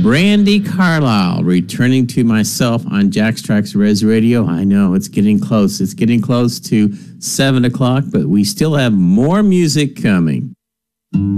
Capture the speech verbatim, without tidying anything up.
Brandi Carlile, returning to myself on Jack's Tracks Res Radio. I know it's getting close. It's getting close to seven o'clock, but we still have more music coming.